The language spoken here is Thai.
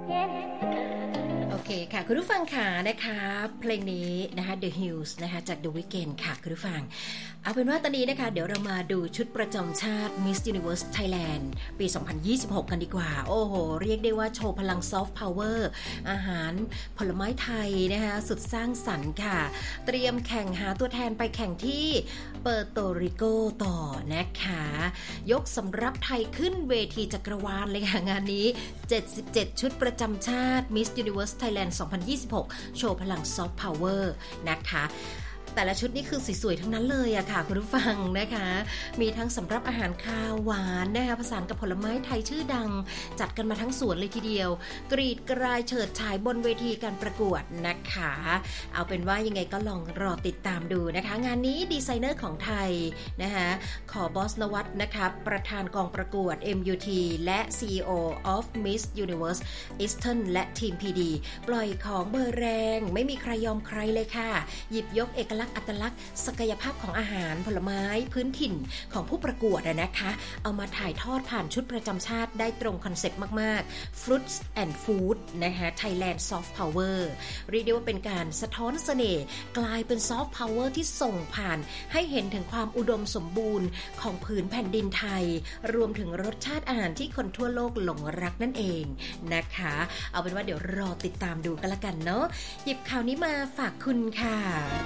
โอเคค่ะคุณผู้ฟังค่ะนะคะเพลงนี้นะคะ The Hills นะคะจาก The Weeknd ค่ะคุณผู้ฟังเอาเป็นว่าตอนนี้นะคะเดี๋ยวเรามาดูชุดประจำชาติ Miss Universe Thailand ปี 2026 กันดีกว่าโอ้โหเรียกได้ว่าโชว์พลังซอฟต์พาวเวอร์อาหารผลไม้ไทยนะคะสุดสร้างสรรค์ค่ะเตรียมแข่งหาตัวแทนไปแข่งที่เปอร์โตริโกต่อนะคะยกสำรับไทยขึ้นเวทีจักรวาลเลยค่ะงานนี้77ชุดประจำชาติ Miss Universe Thailand 2026 โชว์พลังซอฟต์พาวเวอร์นะคะแต่ละชุดนี่คือสวยๆทั้งนั้นเลยอะค่ะคุณผู้ฟังนะคะมีทั้งสำรับอาหารคาวหวานนะคะผสานกับผลไม้ไทยชื่อดังจัดกันมาทั้งสวนเลยทีเดียวกรีดกรายเฉิดฉายบนเวทีการประกวดนะคะเอาเป็นว่ายังไงก็ลองรอติดตามดูนะคะงานนี้ดีไซเนอร์ของไทยนะคะขอบอสนวัตนะคะประธานกองประกวด MUT และ CEO of Miss Universe Eastern และทีม PD ปล่อยของเบอร์แรงไม่มีใครยอมใครเลยค่ะหยิบยกเอกลักษณ์อัตลักษณ์ศักยภาพของอาหารผลไม้พื้นถิ่นของผู้ประกวดนะคะเอามาถ่ายทอดผ่านชุดประจำชาติได้ตรงคอนเซ็ปต์มากๆ Fruits and Food นะคะ Thailand Soft Power เรียกได้ว่าเป็นการสะท้อนเสน่ห์กลายเป็น Soft Power ที่ส่งผ่านให้เห็นถึงความอุดมสมบูรณ์ของผืนแผ่นดินไทยรวมถึงรสชาติอาหารที่คนทั่วโลกหลงรักนั่นเองนะคะเอาเป็นว่าเดี๋ยวรอติดตามดูกันละกันเนาะหยิบข่าวนี้มาฝากคุณค่ะ